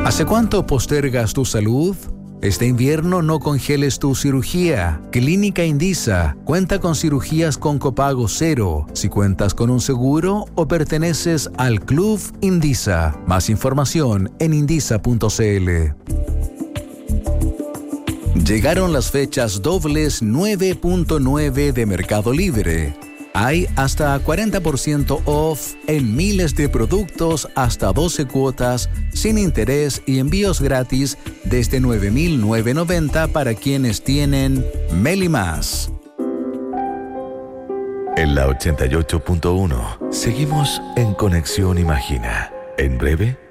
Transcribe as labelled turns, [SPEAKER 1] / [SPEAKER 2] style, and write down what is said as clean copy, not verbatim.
[SPEAKER 1] ¿Hace cuánto postergas tu salud? Este invierno no congeles tu cirugía. Clínica Indisa cuenta con cirugías con copago cero. Si cuentas con un seguro o perteneces al Club Indisa. Más información en indisa.cl. Llegaron las fechas dobles 9.9 de Mercado Libre. Hay hasta 40% off en miles de productos, hasta 12 cuotas, sin interés y envíos gratis desde 9.990 para quienes tienen Meli+.
[SPEAKER 2] En la 88.1 seguimos en Conexión Imagina. En breve